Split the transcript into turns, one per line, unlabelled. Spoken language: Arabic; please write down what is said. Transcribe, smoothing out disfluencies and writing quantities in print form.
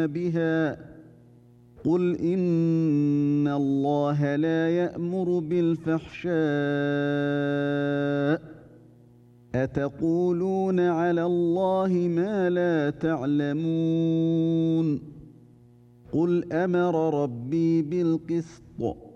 بها قل إن الله لا يأمر بالفحشاء أتقولون على الله ما لا تعلمون قل أمر ربي بالقسط